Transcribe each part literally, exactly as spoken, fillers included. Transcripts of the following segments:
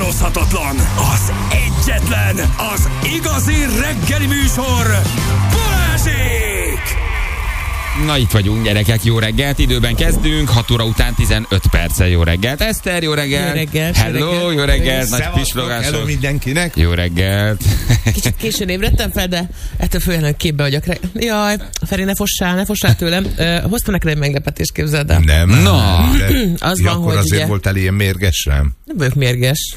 utánozhatatlan, az egyetlen, az igazi reggeli műsor, Balázsék! Na itt vagyunk, gyerekek, jó reggelt, időben kezdünk, hat óra után tizenöt perccel. Jó reggelt, Eszter, jó reggelt. Jó reggelt. Hello, jó reggelt, nagy pislogások. Hello mindenkinek. Jó reggelt. Kicsit későn ébredtem fel, de ettől főleg képbe vagyok. Jaj, Feri, ne fossál, ne fossál tőlem. Uh, hoztam neked egy meglepetést, képzeld el. Nem. Na. Az ja, van, akkor hogy azért ugye... voltál ilyen mérges rám. Nem vagyok mérges.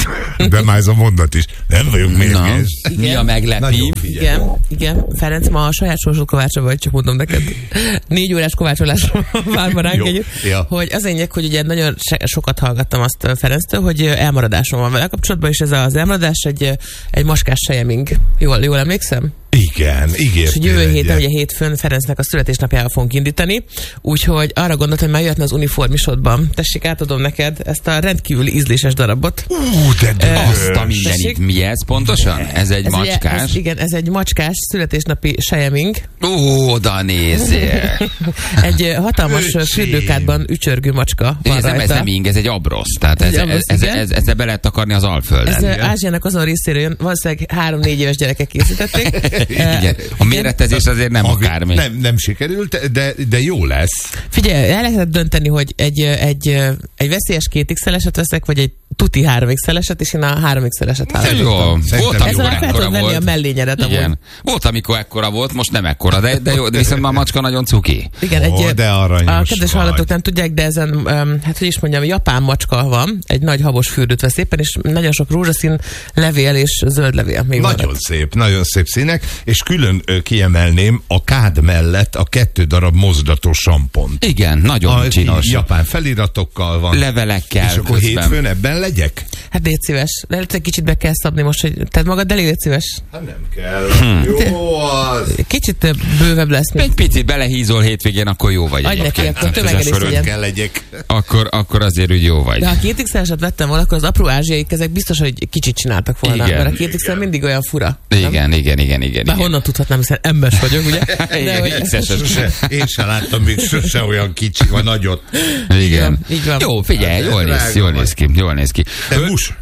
De már ez a mondat is. Nem vagyok mérges. Na, mi a meglepi? Igen, igen. Ferenc, ma a saját sorsod kovácsa vagy, csak mondom neked. Négy órás kovácsolásra vár ma ránk együtt. Ja. Hogy az lényeg, hogy ugye nagyon sokat hallgattam azt Ferenctől, hogy elmaradásom van vele kapcsolatban, és ez az elmaradás egy, egy maskás sejeming. Jól, jól emlékszem? Igen, ígértél. És jövő héten, ugye hétfőn Ferencnek a születésnapjával fogunk indítani, úgyhogy arra gondoltam, hogy megjöhetne az uniformisodban. Tessék, átadom neked ezt a rendkívüli ízléses darabot. Ú, de dögös. Azt a mindenit. Mi ez pontosan? Ez egy ez macskás? Ugye, ez, igen, ez egy macskás születésnapi sejeming. Ó, oda nézzél. Egy hatalmas Öcsém. fürdőkádban ücsörgő macska van Ez nem, ez rajta. nem ing, ez egy abrosz. Tehát ez, Egy abrosz, ez, ez, igen. ez, ezzel be lehet takarni az Alföldet. Ez Ázsiának azon részéről jön, valószínűleg három-négy éves gyerekek készítették. Igen. A méretezés azért nem Ami akármi. Nem, nem sikerült, de, de jó lesz. Figyelj, el lehetett dönteni, hogy egy, egy, egy veszélyes két iksz eleset veszek, vagy egy tuti három iksz eleset, és én a három iksz eleset Ez jó. választottam. Volt, Szerintem amikor Ezzel fel ekkora tudod venni a volt. mellényedet amúgy. Igen. Volt, amikor ekkora volt, most nem ekkora, de, de jó, de viszont már a macska nagyon cuki. Igen, Ó, egy, de aranyos a kedves vagy. hallgatók nem tudják, de ezen, um, hát hogy is mondjam, japán macska van, egy nagy habos fürdőt vesz éppen, és nagyon sok rózsaszín levél és zöld levél még van. Nagyon szép, nagyon szép színek, és külön ö, kiemelném a kád mellett a kettő darab mozdatos sampont. Igen, nagyon A csinos. japán feliratokkal van. Levelekkel És akkor közben. hétfőn ebben legyek? Hát légy szíves. Lehet, egy kicsit be kell szabni most, hogy tehát magad elég légy szíves. Hát nem kell. Jó az. Kicsit ö, bővebb lesz. Mint Egy picit belehízol hétvégén, akkor jó vagy. Adj neki, egyébként. akkor Hát, tömegelés ez a legyen. Kell legyek. Akkor, akkor azért úgy jó vagy. de ha két iksz-eset vettem volna, akkor az apró ázsiai kezek biztos, hogy kicsit csináltak volna. Igen. Mert a két iksz mindig olyan fura. Igen, igen, igen, igen, igen. Bár honnan tudhatnám, hiszen embers vagyok, ugye? Igen, hogy- X-eset. Sose, én sem láttam még sose olyan kicsi, vagy nagyot. Igen. Így van. Jó, figyelj, Hát, jól néz, drága jól vagy. néz ki, jól néz ki. Te mus?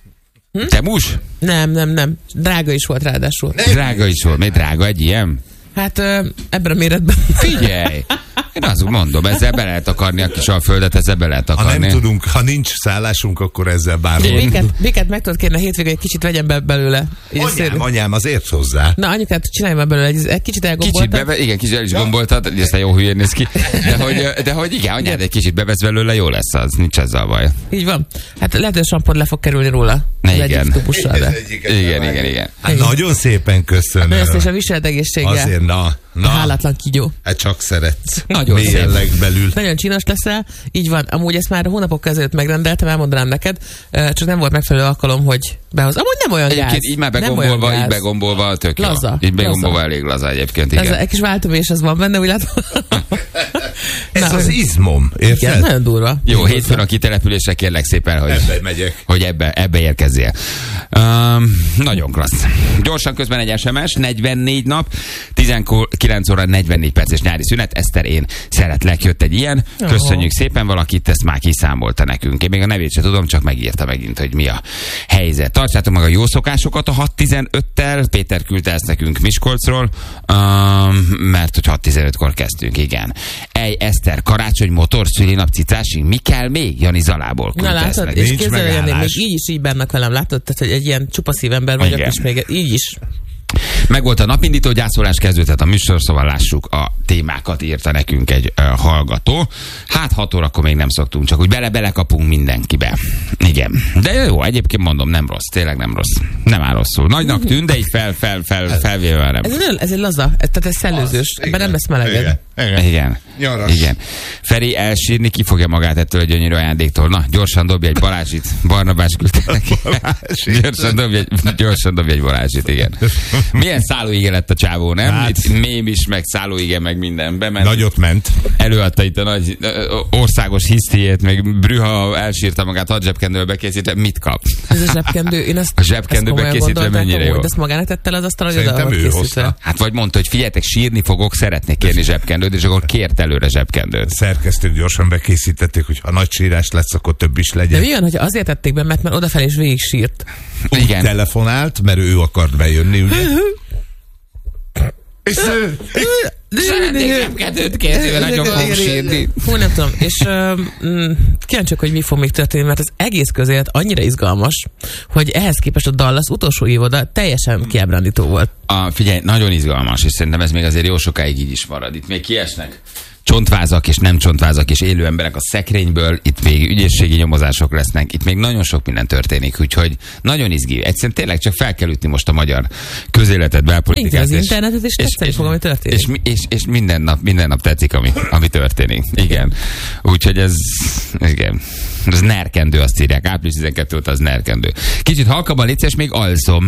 Te mus? Nem, nem, nem. Drága is volt ráadásul. Drága is volt, még drága egy ilyen? Hát ö, ebben a méretben. Figyelj! Én azt mondom, ezzel be lehet akarni a kis alföldet, ezzel be lehet Ha akarni. nem tudunk, ha nincs szállásunk, akkor ezzel bárhol. Béket, béket meg tudod kérni a hétvégén, egy kicsit vegyen be belőle. Így Anyám, szépen. anyám, az ért hozzá. Na, anyukát, csinálj már belőle, egy, egy kicsit Kicsit elgomboltad. beve, igen, kicsit el is gomboltad, hogy aztán jó hülyén néz ki. De hogy, de hogy igen, anyád egy kicsit bevesz belőle, jó lesz az, nincs ezzel a baj. Így van. Hát lehet, hogy a sampon le fog kerülni róla. Ne, Az igen. egyik tubussal, de. Igen, igen, igen. Hát nagyon szépen köszönöm. Na, ezt és a viselt egészséggel. Azért, na, na. Hálátlan kígyó. Hát csak szeretsz. Nagyon Mélyen szép. legbelül. Nagyon csinos leszel, így van. Amúgy ezt már hónapok ezelőtt megrendeltem, elmondanám neked, ö, csak nem volt megfelelő alkalom, hogy behoz. Amúgy nem olyan gáz. Egyébként így már Nem olyan begombolva, így gáz. begombolva, tök jó. Laza, Így begombolva laza. elég laza egyébként, Ez igen. egy kis váltomés, az van benne, úgy látom. Ez Na, az izmom, igen, érted? nagyon durva. Jó, hétfőn a kitelepülésre kérlek szépen, hogy, Ebbe megyek. hogy ebbe, ebbe érkezzél. Um, nagyon klassz. Gyorsan közben egy es em es, negyvennégy nap, tizenkilenc óra negyvennégy perces nyári szünet. Eszter, én szeretlek, jött egy ilyen. Köszönjük szépen, valakit ezt már kiszámolta nekünk. Én még a nevét sem tudom, csak megírta megint, hogy mi a helyzet. Tartsátok meg a jó szokásokat a hat tizenöttel. Péter küldte ezt nekünk Miskolcról, um, mert hogy hat tizenötkor kezdtünk, igen. Ej, Eszter, karácsony, motor, szülinap, cicásig, mi kell még? Jani Zalából Na küldte ezt látod, nekünk. és Nincs képzelj, Jani, még megállás. így is így bennek velem, látod? Tehát, hogy egy ilyen csupa szívember vagyok, Igen. és még így is. Megvolt a napindító, gyászolás kezdődhet a műsor, szóval lássuk a témákat, írta nekünk egy uh, hallgató. Hát hat órakor még nem szoktunk, csak úgy bele-bele kapunk mindenkibe. Igen. De jó, egyébként mondom, nem rossz, tényleg nem rossz. Nem áll rosszul. Nagynak tűn, de így fel-fel-fel felvéve nem. Ez, egy- ez egy laza, ez, tehát ez szellőzős, ebben nem lesz meleged. Igen. Igen. Igen. Nyaras. Igen. Feri elsírni, ki fogja magát ettől a gyönyörű ajándéktól. Na, gyorsan dobj egy Balázsit. Barnabás küldte neki. Balázsit. gyorsan, dobj egy, gyorsan dobj egy Balázsit, igen. Milyen szállóige lett a csávó, nem? Hát. Itt mém is, meg szállóige, meg minden. Bement. Nagyot ment. Előadta itt a nagy ö, országos hisztiét, meg Brüha elsírta magát, hat zsebkendővel bekészített. Mit kap? Ez a zsebkendő, én ezt, A zsebkendőbe készítve mennyire jó. De ezt magának tette el az asztal, hogy Szerintem oda ő készítve. hozta. Hát vagy mondta, hogy figyeljetek, sírni fogok, szeretnék kérni zsebkendőt, és akkor kért előre zsebkendőt. Szerkesztők gyorsan bekészítették, hogy ha nagy sírás lesz, akkor több is De legyen. mi olyan, hogy azért tették be, mert már odafelé is végig sírt. Igen. Telefonált, mert ő akart bejönni, ugye? És Szeretnék zsebkendőt kérni, mert nagyon fogok sírni. Fú, nem tudom. És uh, kíváncsiak, hogy mi fog még történni, mert az egész közélet annyira izgalmas, hogy ehhez képest a Dallas utolsó évoda teljesen kiábrándító volt. A, figyelj, nagyon izgalmas, és szerintem ez még azért jó sokáig így is marad. Itt még kiesnek csontvázak és nem csontvázak és élő emberek a szekrényből, itt még ügyészségi nyomozások lesznek, itt még nagyon sok minden történik, úgyhogy nagyon izgi. Egyszerűen tényleg csak fel kell ütni most a magyar közéletet, belpolitikát. Az internetet, és tetszeni fog, ami történik. És, és, és minden nap, minden nap tetszik, ami, ami történik. Igen. Úgyhogy ez, igen. Ez nerkendő, azt írják. április tizenkettő óta az nerkendő. Kicsit halkabban légy szíves, még alszom.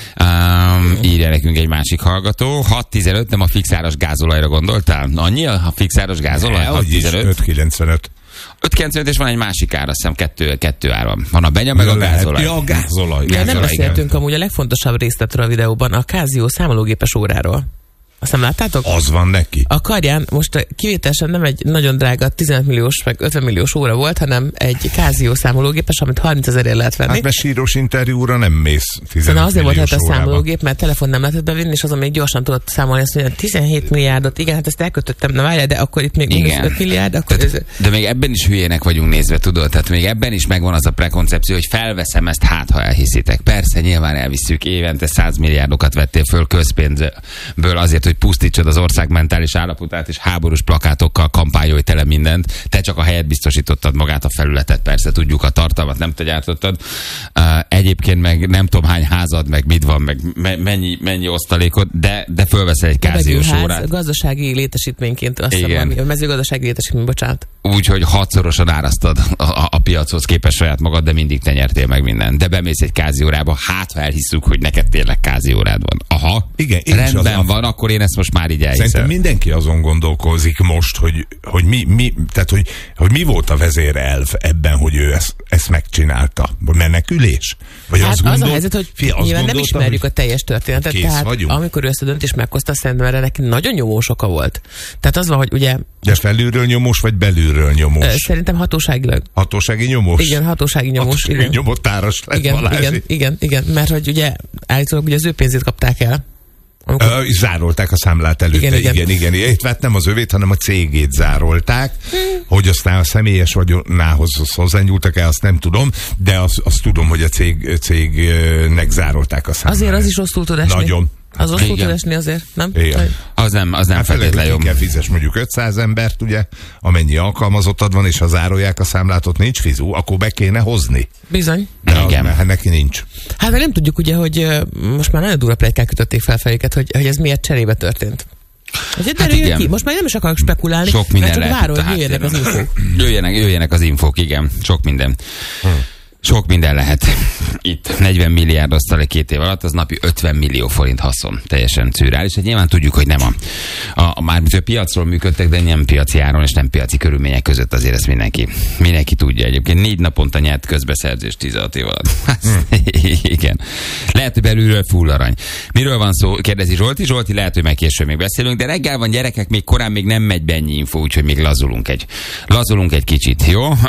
Um, írja nekünk egy másik hallgató. hat tizenöt, nem a fixáros gázolajra gondoltál? Annyi a fixáros gázolaj? hat tizenöt. öt kilencvenöt. öt kilencvenöt, és van egy másik ár, azt hiszem kettő, kettő ár van. Van a benya, meg a gázolaj. Ja, a gázolaj. Ja, nem gázolaj, beszéltünk amúgy a legfontosabb részletről a videóban, a Casio számológépes óráról. Azt nem láttátok? Az van neki. A karján most kivételesen nem egy nagyon drága tizenöt milliós meg ötven milliós óra volt, hanem egy Casio számológépes, amit harminc ezerért lehet venni. Hát mert síros interjúra nem mész tizenöt Szóval azért volt hát a milliós órába. számológép, mert telefon nem lehetett bevinni, és azon még gyorsan tudott számolni, azt mondja, tizenhét milliárdot, igen, hát ezt elkötöttem, na várjál, de akkor itt még Igen. öt milliárd, akkor ez... De még ebben is hülyének vagyunk nézve, tudod? Tehát még ebben is megvan az a prekoncepció, hogy felveszem ezt, hát ha elhiszitek. Persze, nyilván elvisszük, évente száz milliárdokat vettél föl közpénzből azért, hogy pusztítsad az ország mentális állapotát, és háborús plakátokkal kampányolj tele mindent. Te csak a helyet biztosítottad, magát a felületet, persze tudjuk, a tartalmat nem te gyártottad. Uh, egyébként meg nem tudom hány házad, meg mit van, meg me- mennyi, mennyi osztalékod, de, de fölveszel egy káziós órát. Gazdasági létesítményként, azt hiszem, a mezőgazdasági létesítmény, bocsánat. Úgyhogy hatszorosan árasztad a, a, a piachoz képest saját magad, de mindig te nyertél meg mindent. De bemész egy káziórába, hát ha elhisszük, hogy neked tényleg káziórád van. Aha, Igen, én is rendben az- van, akkor én ezt most már így elhiszem. Szerintem mindenki azon gondolkozik most, hogy, hogy, mi, mi, tehát, hogy, hogy mi volt a vezérelv ebben, hogy ő ezt, ezt megcsinálta. Menekülés? Vagy Hát azt az gondol, a helyzet, hogy fia, azt nyilván nem gondoltam, ismerjük hogy a teljes történetet, kész tehát vagyunk. amikor ő ezt a döntést meghozta, szerintem erre neki nagyon nyomós oka volt. Tehát az van, hogy ugye De felülről nyomós, vagy belülről nyomós? ö, szerintem hatóságilag. Hatósági nyomós? Igen, hatósági nyomós. Hatósági Igen. nyomottáros lett Igen, Balázsi. igen, igen, igen, mert hogy ugye állítólag ugye az ő pénzét kapták el. Amikor... Ö, zárolták a számlát előtte. Igen, Igen, igen. igen. igen. Itt hát nem az övét, hanem a cégét zárolták. Hmm. Hogy aztán a személyes vagyonához hozzányúltak el, azt nem tudom, de azt, azt tudom, hogy a cég, cégnek zárolták a számlát. Azért az is rosszul tud esni. Nagyon. Az rosszul Igen. tud esni azért, nem? Igen. Az nem, az nem Hát feltétlenül jó. főleg, hogy ki kell fizes mondjuk ötszáz embert, ugye, amennyi alkalmazottad van, és ha zárolják a számlát, ott nincs fizu, akkor be kéne hozni. Bizony. De az, Igen. mert neki nincs. Hát mert nem tudjuk ugye, hogy ö, most már nagyon durva pletykák kötötték fel fejüket, hogy, hogy ez miért cserébe történt. Hogy hát igen. ki. Most már nem is akarok spekulálni, Sok minden mert csak lehet várom, itt a hogy jöjjenek az háttérben. infók. Jöjjenek, jöjjenek az infók, igen. Sok minden. Hmm. Sok minden lehet. Itt negyven milliárd osztalék két év alatt, az napi ötven millió forint haszon. Teljesen szürreális. Hát nyilván tudjuk, hogy nem a, a, a mármint a piacról működtek, de nem piaci áron és nem piaci körülmények között, azért ezt mindenki, mindenki tudja egyébként. Négy naponta nyert közbeszerzést tizenhat év alatt. Hmm. Igen. Lehet, hogy belülről full arany. Miről van szó? Kérdezi Zsolti. Zsolti, lehet, hogy meg később még beszélünk, de reggel van, gyerekek, még korán még nem megy be ennyi info, úgyhogy még lazulunk egy, lazulunk egy kicsit, jó? Uh,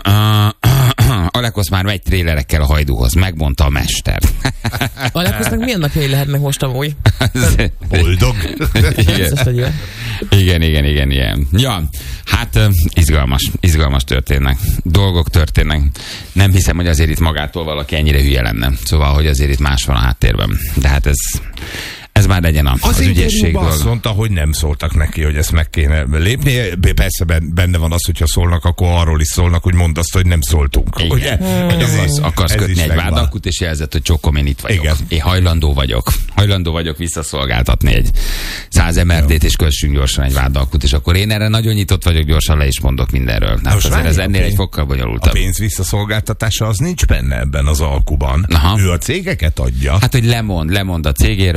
Alekosz már megy trélerekkel a Hajdúhoz, megmondta a mester. Alekosznak milyen napjai lehetnek most amúgy? Boldog. Igen. Biztos, hogy jó. Igen, igen, igen, igen. Ja, hát uh, izgalmas, izgalmas történnek. Dolgok történnek. Nem hiszem, hogy azért itt magától valaki ennyire hülye lenne. Szóval, hogy azért itt más van a háttérben. De hát ez, ez már legyen a, az, az ügyesség dolga. Azt dolga. mondta, hogy nem szóltak neki, hogy ezt meg kéne lépni. Persze benne van az, hogyha szólnak, akkor arról is szólnak, hogy mondd azt, hogy nem szóltunk. Igen. Ugye? Hogy Ez akarsz, is- akarsz ez kötni is egy megvan. vádalkut, és jelzett, hogy csokom, én itt vagyok. Igen. Én hajlandó vagyok. Hajlandó vagyok visszaszolgáltatni egy száz em er dét, és kössünk gyorsan egy vádalkut, és akkor én erre nagyon nyitott vagyok, gyorsan le is mondok mindenről. Hát most azért ez várjál, ennél a egy pénz- fokkal A bonyolultabb. pénz visszaszolgáltatása az nincs benne ebben az alkuban. Aha. Ő a cégeket adja. Hát, hogy lemond, lemond a cégéről, lemond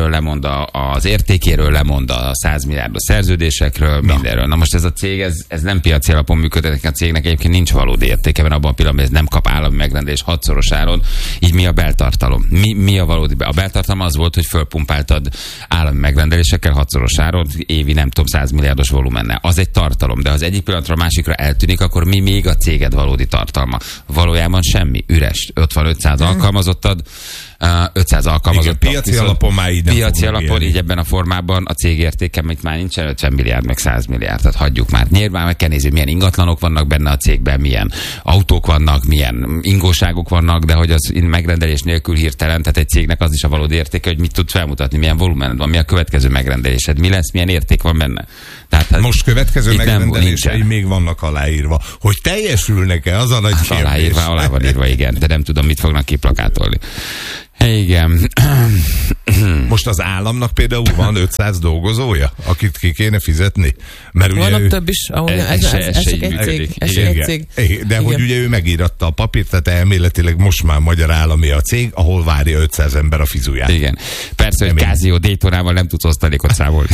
a, az értékéről, lemond a száz milliárdos szerződésekről, Na. mindenről. Na most ez a cég, ez, ez nem piaci alapon működik, a cégnek egyébként nincs valódi értéke, mert abban a pillanatban ez nem kap állami megrendelés hatszoros áron, így mi a beltartalom? Mi, mi a valódi? A beltartalom az volt, hogy fölpumpáltad állami megrendelésekkel hatszoros áron, évi nem tudom, száz milliárdos volumennel. Az egy tartalom, de az egyik pillanatra a másikra eltűnik, akkor mi még a céged valódi tartalma? Valójában semmi, üres. Ott van ötszáz alkalmazottad, ötszáz alkalmazott. Igen, piaci alapon már így nem Piaci alapon, így ebben a formában a cég értéke, amit már nincsen ötven milliárd, meg száz milliárd, tehát hagyjuk már. Nyilván meg kell nézni, milyen ingatlanok vannak benne a cégben, milyen autók vannak, milyen ingóságok vannak, de hogy az megrendelés nélkül hirtelen, tehát egy cégnek az is a valódi értéke, hogy mit tud felmutatni, milyen volumened van, mi a következő megrendelésed, mi lesz, milyen érték van benne. Tehát, most következő megrendelései még vannak aláírva. Hogy teljesülnek-e, az a nagy hát kérdés. Aláírva, alá van írva, igen, de nem tudom, mit fognak kiplakátolni. Igen. Most az államnak például van ötszáz dolgozója, akit ki kéne fizetni? Mert ugye Vannak ő... több is, ahol ez, ez, ez, ez, ez csak egy cég. Ez igen, egy cég. Igen. De igen. Hogy ugye ő megíratta a papírt, tehát elméletileg most már magyar állami a cég, ahol várja ötszáz ember a fizuját. Igen. Persze, hogy Casio Daytonával nem tudsz osztalékot számolni.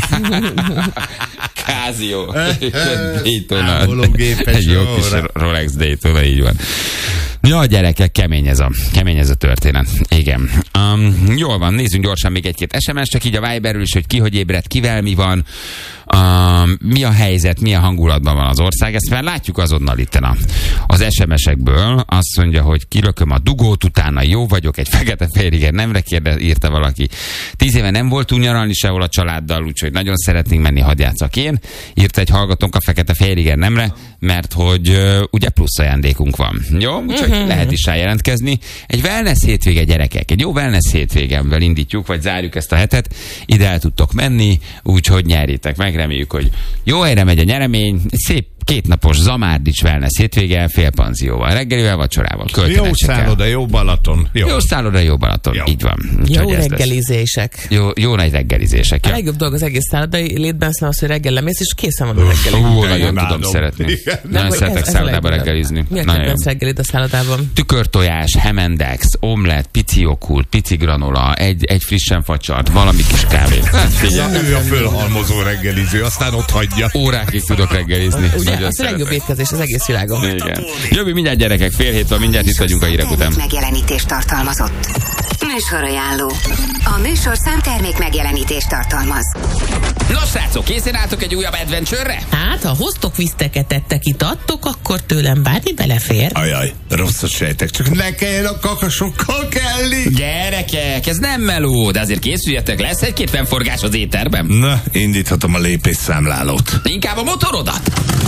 Casio Daytona. Egy jó kis Rolex Daytona, így van. Ja, gyerekek, kemény ez a, kemény ez a történet. Igen. Um, jól van, nézzünk gyorsan még egy-két es em es, csak így a Viberről is, hogy ki hogy ébredt, kivel mi van, um, mi a helyzet, milyen hangulatban van az ország. Ezt már látjuk azonnal itt a, az es em esekből. Azt mondja, hogy kilököm a dugót, utána jó vagyok, egy fekete-fehérige nemre kérdez, írta valaki. Tíz éve nem voltunk nyaralni sehol a családdal, úgyhogy nagyon szeretnénk menni, hadd játsszak én. Írta egy hallgatónk a fekete-fehérige nemre, mert hogy uh, ugye plusz ajándékunk van. Jó? Úgyhogy mm-hmm. lehet is rá jelentkezni. Egy wellness hétvége, gyerekek. Egy jó wellness hétvégemvel indítjuk, vagy zárjuk ezt a hetet. Ide el tudtok menni, úgyhogy nyerjétek meg. Reméljük, hogy jó helyre megy a nyeremény. Szép kétnapos Zamárdics wellness hétvége, félpanzióval, reggelivel, vacsorával. Jó szálloda, jó Balaton. Jó, jó szálloda, jó Balaton. Jó. Így van. Jó reggelizések. Jó, jó nagy reggelizések. A legjobb dolog az egész szállodai létben az, hogy reggel lemész, és készen van a reggeli. Hú, nagyon tudom szeretni. Nagyon szeretek szállodába reggelizni. Mi a kedvenc reggelid a szállodában? Tükörtojás, hemendex, omlett, pici joghurt, pici granola, egy, egy frissen facsart, valami kis kávé. Hát figyelj. Ő a fölhalmozó reggeliző, aztán ott hagyja. Órákig tudok reggelizni. Ugye, az a legjobb étkezés az egész világon. Igen. Jövő mindjárt, gyerekek, fél hét van, mindjárt itt vagyunk a hírek után. Megjelenítést tartalmazott. Műsorajánló. A műsor számtermék megjelenítést tartalmaz. Nos, srácok, készen álltok egy újabb adventure-re? Hát, ha hoztok viszteket, ettek, itt adtok, akkor tőlem bármi belefér. Ajaj, rosszat sejtek, csak ne kelljen a kakasokkal kelni. Gyerekek, ez nem meló, de azért készüljetek, lesz egy-két fennforgás az éterben. Na, indíthatom a lépésszámlálót. Inkább a motorodat.